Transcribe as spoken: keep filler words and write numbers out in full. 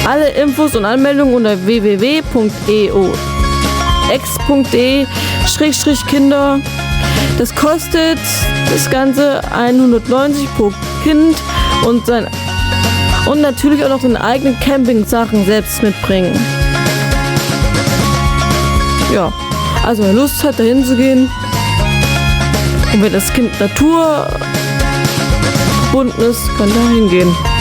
Alle Infos und Anmeldungen unter w w w punkt e o x punkt de Schrägstrich Kinder. Das kostet das Ganze hundertneunzig pro Kind und sein und natürlich auch noch seine eigenen Camping-Sachen selbst mitbringen. Ja, also wer Lust hat, dahin zu gehen und wenn das Kind naturverbunden ist, kann da hingehen.